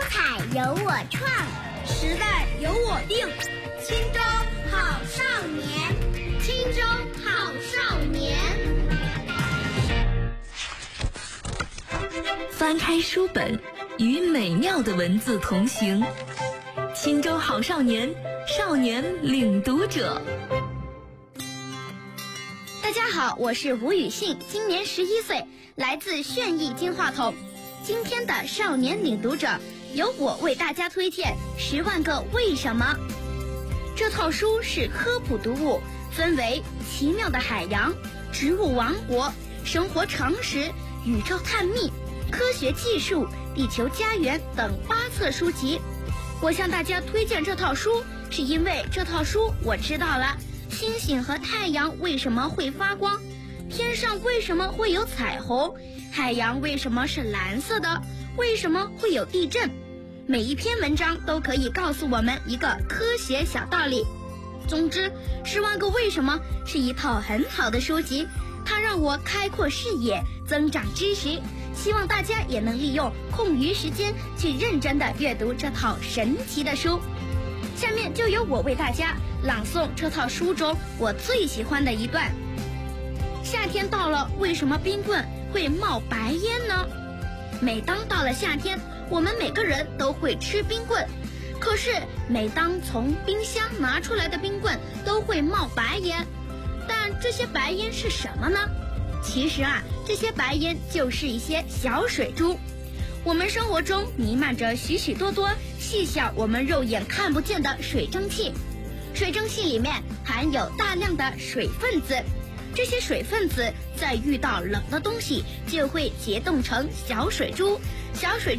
彩由我创， 时代由我定。青州好少年， 青州好少年。 翻开书本，与美妙的文字同行。青州好少年，少年领读者。 大家好，我是吴雨信，今年11岁，来自炫艺金话筒。今天的少年领读者由我为大家推荐《10万个为什么》。这套书是科普读物，分为奇妙的海洋、植物王国、生活常识、宇宙探秘、科学技术、地球家园等8册书籍。我向大家推荐这套书，是因为这套书我知道了星星和太阳为什么会发光，天上为什么会有彩虹，海洋为什么是蓝色的，为什么会有地震。每一篇文章都可以告诉我们一个科学小道理。总之，10万个为什么是一套很好的书籍，它让我开阔视野，增长知识。希望大家也能利用空余时间去认真地阅读这套神奇的书。下面就由我为大家朗诵这套书中我最喜欢的一段。夏天到了，为什么冰棍会冒白烟呢？每当到了夏天，我们每个人都会吃冰棍，可是每当从冰箱拿出来的冰棍都会冒白烟。但这些白烟是什么呢？其实这些白烟就是一些小水珠。我们生活中弥漫着许许多多细小我们肉眼看不见的水蒸气，水蒸气里面含有大量的水分子，这些水分子在遇到冷的东西就会结冻成小水珠，小水